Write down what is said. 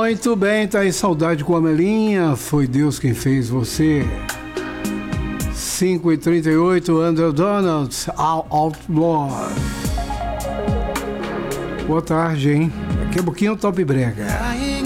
Muito bem, tá aí Saudade com a Melinha. Foi Deus quem fez você. 5h38, Andrew Donalds, Outlaw. Boa tarde, hein? Daqui a pouquinho o Top Brega.